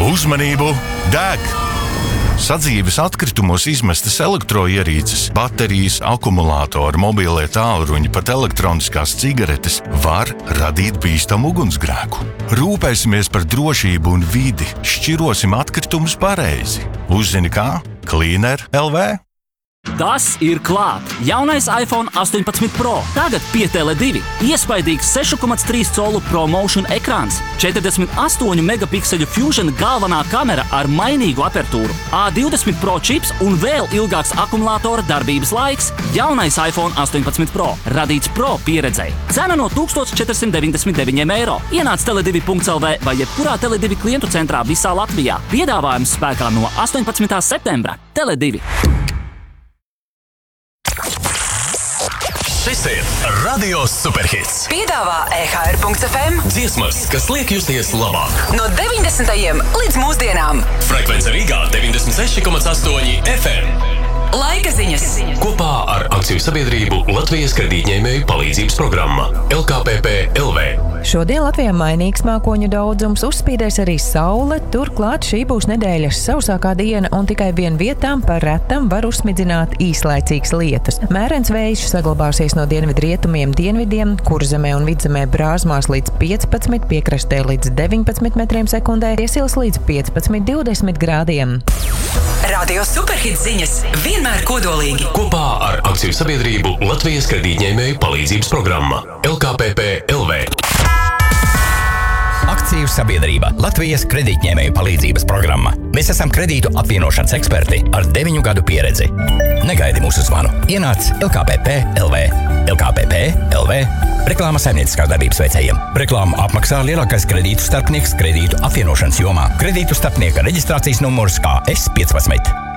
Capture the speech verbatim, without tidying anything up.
Uzmanību! Deg! Sadzīves atkritumos izmestas elektroierīces, baterijas, akumulātori, mobilie tālruņi, pat elektroniskās cigaretes var radīt bīstamu ugunsgrēku. Rūpēsimies par drošību un vidi, šķirosim atkritumus pareizi. Uzzini kā? Cleaner L V. Tas ir klāt! Jaunais iPhone astoņpadsmit Pro. Tagad pie Tele divi. Iespaidīgs seši komats trīs colu ProMotion ekrāns, četrdesmit astoņu megapikseļu Fusion galvenā kamera ar mainīgu apertūru, A divdesmit Pro čips un vēl ilgāks akumulātora darbības laiks. Jaunais iPhone astoņpadsmit Pro. Radīts Pro pieredzei. Cena no tūkstoš četri simti deviņdesmit deviņi eiro. Ienāc tele divi punkts L V vai jebkurā Tele divi klientu centrā visā Latvijā. Piedāvājums spēkā no astoņpadsmitā septembra. Tele divi. Šis ir Radio Superhits. Piedāvā E H R punkts F M. Dziesmas, kas liek justies labāk. No deviņdesmitajiem līdz mūsdienām. Frekvence Rīgā deviņdesmit seši komats astoņi F M. Laika ziņas. Kopā ar akciju sabiedrību Latvijas kredītņēmēju palīdzības programma L K P P L V. Šodien Latvijā mainīgs mākoņu daudzums, uzspīdēs arī saule, turklāt šī būs nedēļas sausākā diena un tikai vien vietām par retam var uzsmidzināt īslaicīgs lietus. Mērens vējš saglabāsies no dienvidrietumiem dienvidiem, Kurzemē un Vidzemē brāzmās līdz piecpadsmit, piekrastē līdz deviņpadsmit metriem sekundē, iesils līdz piecpadsmit divdesmit grādiem. Radio Superhits ziņas vienmēr kodolīgi. Kopā ar akciju sabiedrību Latvijas kredītņēmēju palīdzības programma L K P P L V. Akciju sabiedrība Latvijas kredītņēmēju palīdzības programma. Mēs esam kredītu apvienošanas eksperti ar deviņu gadu pieredzi. Negaidi mūsu zvanu. Ienāc L K P P L V. L K P P L V. Reklāma saimnieciskās darbības veicējiem. Reklāmu apmaksā lielākais kredītu starpnieks kredītu apvienošanas jomā. Kredītu starpnieka reģistrācijas numurs K S piecpadsmit.